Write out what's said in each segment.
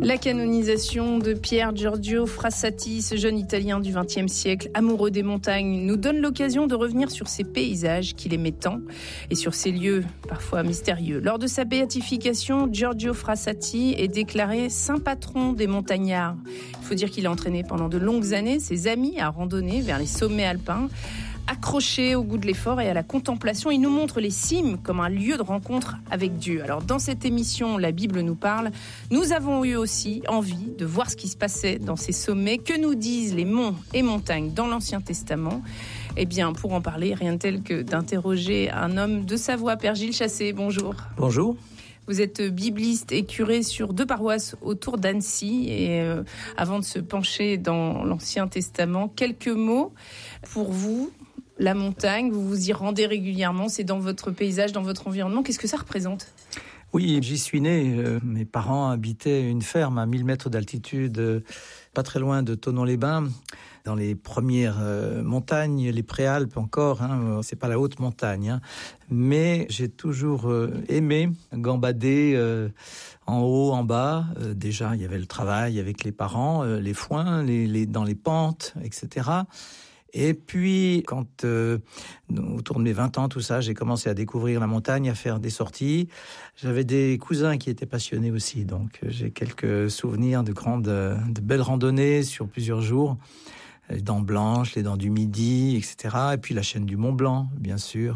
La canonisation de Pier Giorgio Frassati, ce jeune Italien du XXe siècle, amoureux des montagnes, nous donne l'occasion de revenir sur ces paysages qu'il aimait tant et sur ces lieux parfois mystérieux. Lors de sa béatification, Giorgio Frassati est déclaré saint patron des montagnards. Il faut dire qu'il a entraîné pendant de longues années ses amis à randonner vers les sommets alpins. Accroché au goût de l'effort et à la contemplation, il nous montre les cimes comme un lieu de rencontre avec Dieu. Alors dans cette émission, la Bible nous parle, nous avons eu aussi envie de voir ce qui se passait dans ces sommets. Que nous disent les monts et montagnes dans l'Ancien Testament ? Eh bien, pour en parler, rien de tel que d'interroger un homme de Savoie, Père Gilles Chassé. Bonjour. Bonjour. Vous êtes bibliste et curé sur 2 paroisses autour d'Annecy. Et avant de se pencher dans l'Ancien Testament, quelques mots pour vous. La montagne, vous vous y rendez régulièrement, c'est dans votre paysage, dans votre environnement. Qu'est-ce que ça représente ? Oui, j'y suis né. Mes parents habitaient une ferme à 1000 mètres d'altitude, pas très loin de Thonon-les-Bains, dans les premières montagnes, les préalpes encore. C'est pas la haute montagne, mais j'ai toujours aimé gambader en haut, en bas. Déjà, il y avait le travail avec les parents, les foins, dans les pentes, etc. Et puis, quand, autour de mes 20 ans, tout ça, j'ai commencé à découvrir la montagne, à faire des sorties. J'avais des cousins qui étaient passionnés aussi, donc j'ai quelques souvenirs de belles randonnées sur plusieurs jours. Les Dents Blanches, les Dents du Midi, etc. Et puis la chaîne du Mont Blanc, bien sûr.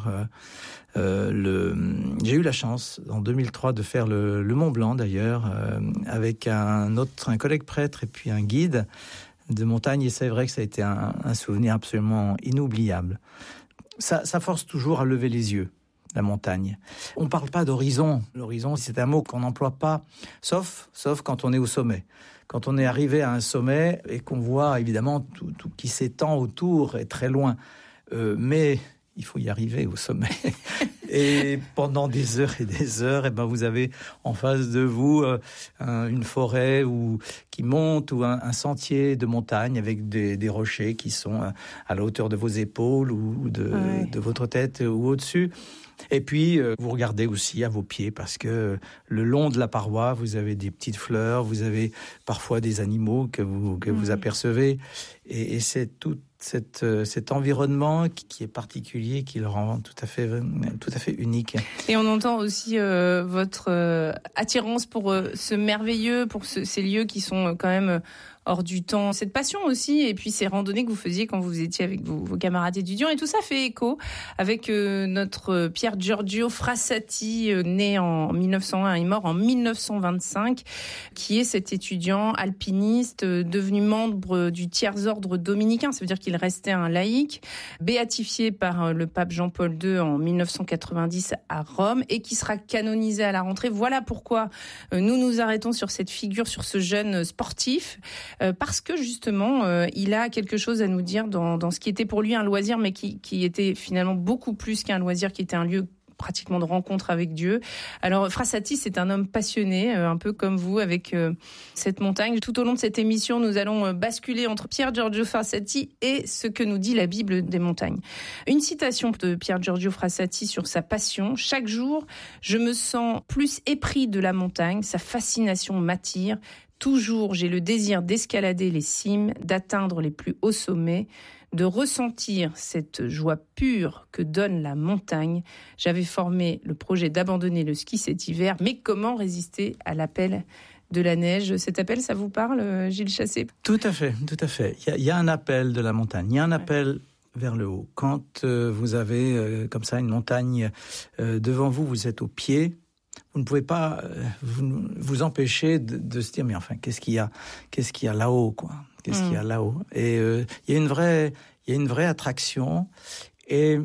J'ai eu la chance, en 2003, de faire le Mont Blanc, d'ailleurs, avec un collègue prêtre et puis un guide de montagne, et c'est vrai que ça a été un souvenir absolument inoubliable. Ça force toujours à lever les yeux, la montagne. On parle pas d'horizon. L'horizon, c'est un mot qu'on n'emploie pas, sauf quand on est au sommet. Quand on est arrivé à un sommet et qu'on voit évidemment tout qui s'étend autour et très loin. Mais il faut y arriver au sommet. Et pendant des heures et des heures, vous avez en face de vous une forêt qui monte ou un sentier de montagne avec des rochers qui sont à la hauteur de vos épaules ou de votre tête ou au-dessus. Et puis, vous regardez aussi à vos pieds parce que le long de la paroi, vous avez des petites fleurs, vous avez parfois des animaux que vous apercevez. Et c'est tout cet environnement qui est particulier, qui le rend tout à fait unique. Et on entend aussi votre attirance pour ce merveilleux, pour ces lieux qui sont quand même hors du temps. Cette passion aussi, et puis ces randonnées que vous faisiez quand vous étiez avec vos camarades étudiants. Et tout ça fait écho avec notre Pier Giorgio Frassati, né en 1901 et mort en 1925, qui est cet étudiant alpiniste devenu membre du tiers-ordre dominicain. Ça veut dire qu'il restait un laïc, béatifié par le pape Jean-Paul II en 1990 à Rome et qui sera canonisé à la rentrée. Voilà pourquoi nous nous arrêtons sur cette figure, sur ce jeune sportif. Parce que justement, il a quelque chose à nous dire dans ce qui était pour lui un loisir, mais qui était finalement beaucoup plus qu'un loisir, qui était un lieu pratiquement de rencontre avec Dieu. Alors Frassati, c'est un homme passionné, un peu comme vous, avec cette montagne. Tout au long de cette émission, nous allons basculer entre Pier Giorgio Frassati et ce que nous dit la Bible des montagnes. Une citation de Pier Giorgio Frassati sur sa passion. « Chaque jour, je me sens plus épris de la montagne, sa fascination m'attire. Toujours, j'ai le désir d'escalader les cimes, d'atteindre les plus hauts sommets, de ressentir cette joie pure que donne la montagne. J'avais formé le projet d'abandonner le ski cet hiver, mais comment résister à l'appel de la neige ? Cet appel, ça vous parle, Gilles Chassé ? Tout à fait. Il y a un appel de la montagne, il y a un appel vers le haut. Quand vous avez comme ça une montagne devant vous, vous êtes au pied. Vous ne pouvez pas vous empêcher de se dire mais enfin qu'est-ce qu'il y a là-haut quoi ? Qu'est-ce qu'il y a là-haut ? Et il y a une vraie attraction et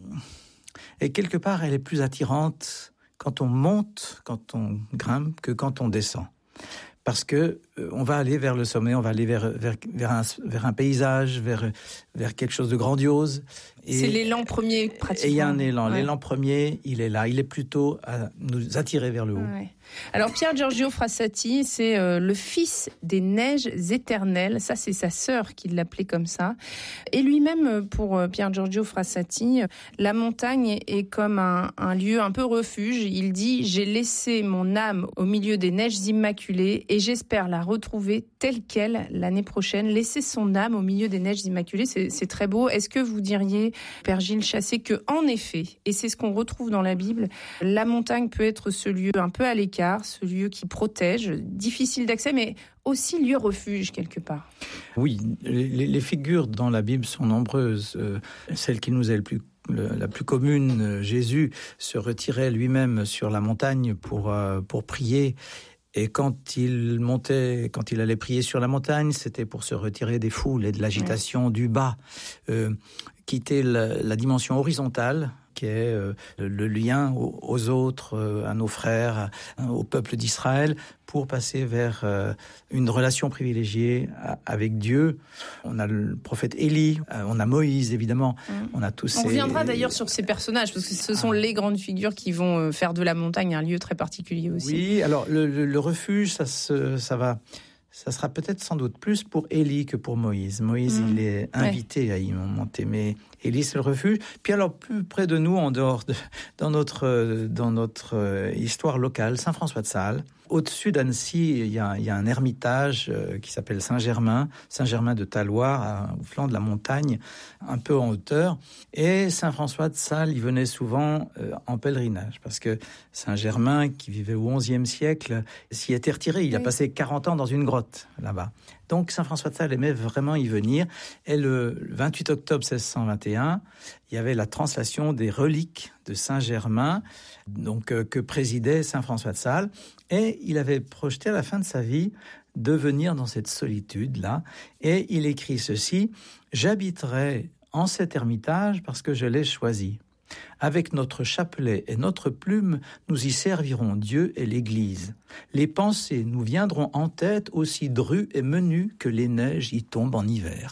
quelque part elle est plus attirante quand on monte, quand on grimpe que quand on descend. Parce que on va aller vers le sommet, on va aller vers un paysage, vers quelque chose de grandiose. Et c'est l'élan premier, pratiquement. Et il y a un élan. Ouais. L'élan premier, il est là. Il est plutôt à nous attirer vers le haut. Ouais. Alors Pier Giorgio Frassati, c'est le fils des neiges éternelles. Ça, c'est sa sœur qui l'appelait comme ça. Et lui-même, pour Pier Giorgio Frassati, la montagne est comme un lieu un peu refuge. Il dit « J'ai laissé mon âme au milieu des neiges immaculées et j'espère la retrouver telle qu'elle l'année prochaine. » Laisser son âme au milieu des neiges immaculées, c'est très beau. Est-ce que vous diriez, Père Gilles Chassé, que en effet, et c'est ce qu'on retrouve dans la Bible, la montagne peut être ce lieu un peu à l'écart, ce lieu qui protège, difficile d'accès, mais aussi lieu refuge quelque part. Oui, les figures dans la Bible sont nombreuses. Celle qui nous est la plus commune, Jésus se retirait lui-même sur la montagne pour prier. Et quand il allait prier sur la montagne, c'était pour se retirer des foules et de l'agitation du bas, quitter la dimension horizontale, qui est le lien aux autres, à nos frères, au peuple d'Israël, pour passer vers une relation privilégiée avec Dieu. On a le prophète Élie, on a Moïse, évidemment. On a tous On reviendra d'ailleurs sur ces personnages, parce que ce sont les grandes figures qui vont faire de la montagne un lieu très particulier aussi. Oui, alors le refuge, ça sera peut-être sans doute plus pour Élie que pour Moïse. Moïse, il est invité à y monter, mais Élie, c'est le refuge. Puis alors, plus près de nous, en dehors dans notre histoire locale, Saint-François de Sales. Au-dessus d'Annecy, il y a un ermitage qui s'appelle Saint-Germain de Taloir, au flanc de la montagne, un peu en hauteur. Et Saint-François de Sales, il venait souvent en pèlerinage, parce que Saint-Germain, qui vivait au XIe siècle, s'y était retiré. Il a passé 40 ans dans une grotte, là-bas. Donc Saint-François de Sales aimait vraiment y venir. Et le 28 octobre 1621, il y avait la translation des reliques de Saint-Germain, donc que présidait Saint-François de Sales. Et il avait projeté à la fin de sa vie de venir dans cette solitude-là. Et il écrit ceci: « J'habiterai en cet ermitage parce que je l'ai choisi. Avec notre chapelet et notre plume, nous y servirons Dieu et l'Église. Les pensées nous viendront en tête aussi drues et menues que les neiges y tombent en hiver. »